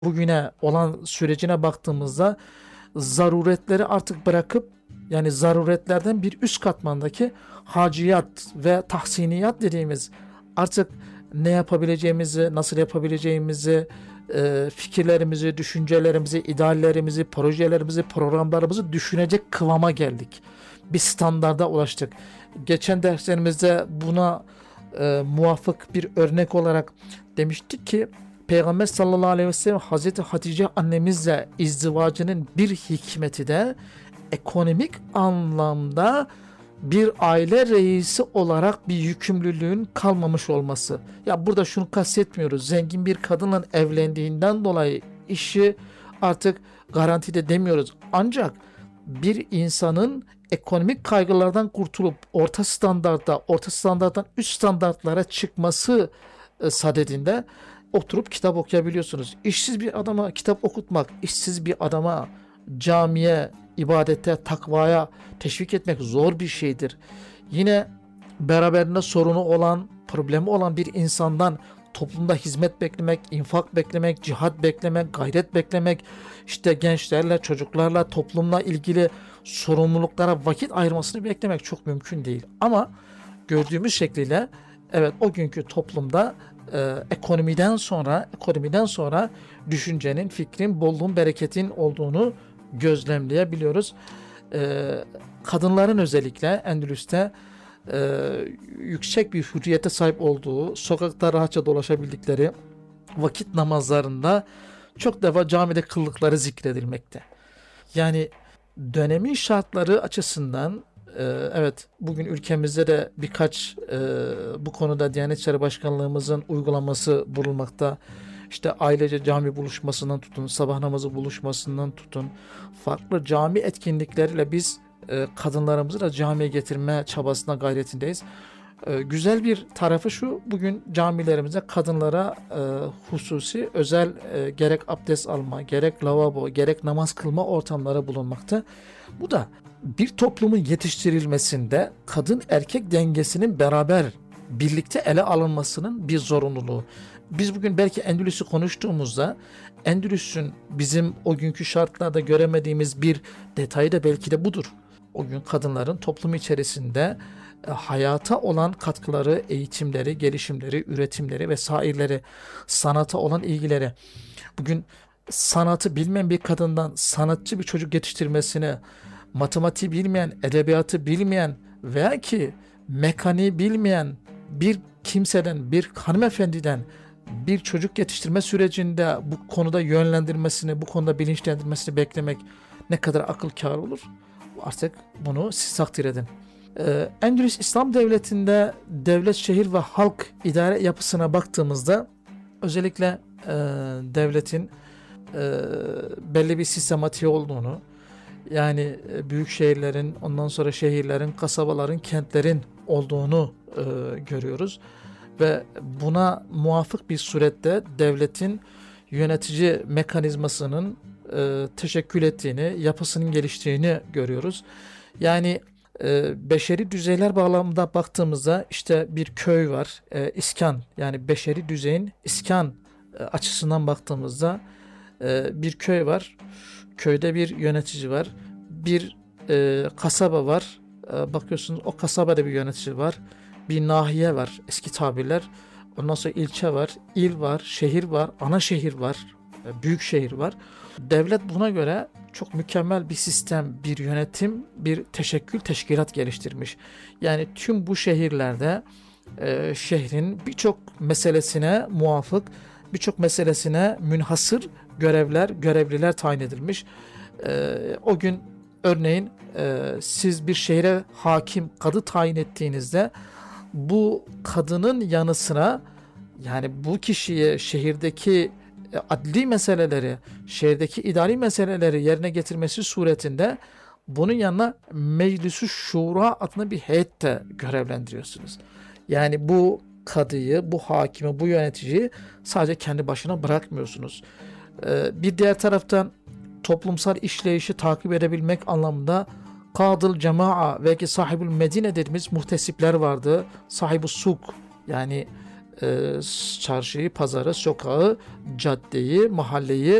bugüne olan sürecine baktığımızda zaruretleri artık bırakıp, yani zaruretlerden bir üst katmandaki haciyat ve tahsiniyat dediğimiz, artık ne yapabileceğimizi, nasıl yapabileceğimizi, fikirlerimizi, düşüncelerimizi, ideallerimizi, projelerimizi, programlarımızı düşünecek kıvama geldik. Bir standarda ulaştık. Geçen derslerimizde buna muvafık bir örnek olarak demiştik ki Peygamber sallallahu aleyhi ve sellem Hazreti Hatice annemizle izdivacının bir hikmeti de ekonomik anlamda bir aile reisi olarak bir yükümlülüğün kalmamış olması. Ya burada şunu kastetmiyoruz. Zengin bir kadınla evlendiğinden dolayı işi artık garantide demiyoruz. Ancak bir insanın ekonomik kaygılardan kurtulup orta standarttan üst standartlara çıkması sadedinde oturup kitap okuyabiliyorsunuz. İşsiz bir adama kitap okutmak, işsiz bir adama camiye, ibadete, takvaya teşvik etmek zor bir şeydir. Yine beraberinde sorunu olan, problemi olan bir insandan toplumda hizmet beklemek, infak beklemek, cihat beklemek, gayret beklemek, işte gençlerle, çocuklarla, toplumla ilgili sorumluluklara vakit ayırmasını beklemek çok mümkün değil. Ama gördüğümüz şekliyle evet, o günkü toplumda ekonomiden sonra düşüncenin, fikrin, bolluğun, bereketin olduğunu gözlemleyebiliyoruz. E, Kadınların özellikle Endülüs'te yüksek bir hürriyete sahip olduğu, sokakta rahatça dolaşabildikleri, vakit namazlarında çok defa camide kıldıkları zikredilmekte. Yani dönemin şartları açısından evet, bugün ülkemizde de birkaç bu konuda Diyanet İşleri Başkanlığımızın uygulaması bulunmakta. İşte ailece cami buluşmasından tutun, sabah namazı buluşmasından tutun, farklı cami etkinlikleriyle biz kadınlarımızı da camiye getirme çabasına gayretindeyiz. Güzel bir tarafı şu: bugün camilerimizde kadınlara hususi özel gerek abdest alma, gerek lavabo, gerek namaz kılma ortamları bulunmakta. Bu da bir toplumun yetiştirilmesinde kadın erkek dengesinin beraber birlikte ele alınmasının bir zorunluluğu. Biz bugün belki Endülüs'ü konuştuğumuzda Endülüs'ün bizim o günkü şartlarda göremediğimiz bir detayı da belki de budur. O gün kadınların toplum içerisinde hayata olan katkıları, eğitimleri, gelişimleri, üretimleri vesaireleri, sanata olan ilgileri. Bugün sanatı bilmeyen bir kadından sanatçı bir çocuk yetiştirmesini, matematiği bilmeyen, edebiyatı bilmeyen veya ki mekaniği bilmeyen bir kimseden, bir hanımefendiden bir çocuk yetiştirme sürecinde bu konuda yönlendirmesini, bu konuda bilinçlendirmesini beklemek ne kadar akıl kâr olur? Artık bunu siz takdir edin. Endülüs İslam Devleti'nde devlet, şehir ve halk idare yapısına baktığımızda özellikle devletin belli bir sistematiği olduğunu, yani büyük şehirlerin, ondan sonra şehirlerin, kasabaların, kentlerin olduğunu görüyoruz. Ve buna muvafık bir surette devletin yönetici mekanizmasının teşekkül ettiğini, yapısının geliştiğini görüyoruz. Yani beşeri düzeyler bağlamında baktığımızda işte bir köy var, iskan, yani beşeri düzeyin iskan açısından baktığımızda bir köy var, köyde bir yönetici var, bir kasaba var, bakıyorsunuz o kasabada bir yönetici var, bir nahiye var, eski tabirler, ondan sonra ilçe var, il var, şehir var, ana şehir var, büyük şehir var. Devlet buna göre çok mükemmel bir sistem, bir yönetim, bir teşekkül, teşkilat geliştirmiş. Yani tüm bu şehirlerde şehrin birçok meselesine muvafık, birçok meselesine münhasır görevler, görevliler tayin edilmiş. O gün örneğin siz bir şehre hakim, kadı tayin ettiğinizde bu kadının yanı sıra, yani bu kişiye şehirdeki adli meseleleri, şehirdeki idari meseleleri yerine getirmesi suretinde bunun yanına Meclis-i Şura adına bir heyet de görevlendiriyorsunuz. Yani bu kadıyı, bu hakimi, bu yöneticiyi sadece kendi başına bırakmıyorsunuz. Bir diğer taraftan toplumsal işleyişi takip edebilmek anlamında Kadıl Cema'a ve ki Sahibül Medine dediğimiz muhtesipler vardı. Sahibi Suk, yani çarşıyı, pazarı, sokağı, caddeyi, mahalleyi